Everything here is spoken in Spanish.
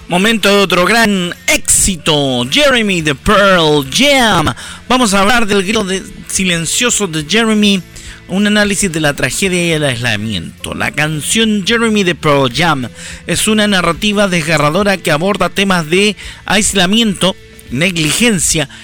Momento de otro gran éxito, Jeremy de Pearl Jam. Vamos a hablar del grito silencioso de Jeremy, un análisis de la tragedia y el aislamiento. La canción Jeremy de Pearl Jam es una narrativa desgarradora que aborda temas de aislamiento, negligencia